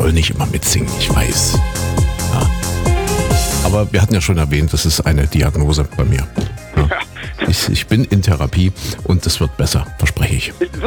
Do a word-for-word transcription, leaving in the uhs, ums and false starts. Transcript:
soll nicht immer mitsingen, ich weiß. Ja. Aber wir hatten ja schon erwähnt, das ist eine Diagnose bei mir. Ja. Ich, ich bin in Therapie und es wird besser, verspreche ich.